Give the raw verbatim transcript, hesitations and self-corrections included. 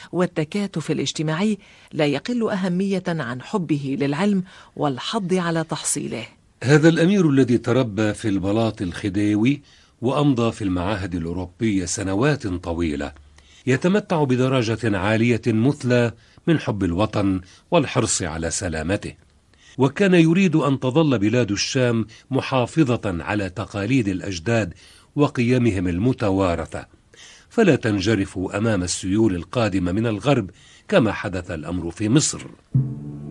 والتكاتف الاجتماعي لا يقل أهمية عن حبه للعلم والحض على تحصيله. هذا الأمير الذي تربى في البلاط الخديوي وأمضى في المعاهد الأوروبية سنوات طويلة يتمتع بدرجة عالية مثلى من حب الوطن والحرص على سلامته، وكان يريد أن تظل بلاد الشام محافظة على تقاليد الأجداد وقيمهم المتوارثة، فلا تنجرف أمام السيول القادمة من الغرب كما حدث الأمر في مصر.